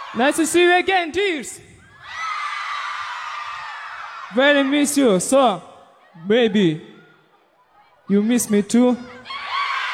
Nice to see you again, Tears. Very miss you, so maybe you miss me too.